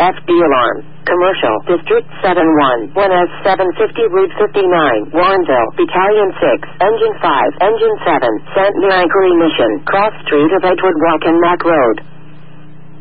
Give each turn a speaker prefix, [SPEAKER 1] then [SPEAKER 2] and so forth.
[SPEAKER 1] FD alarm. Commercial, District 71, 1S750 Route 59, Warrenville, Battalion 6, Engine 5, Engine 7, St. Miracle Mission, Cross Street of Edgewood Walk and Mac Road.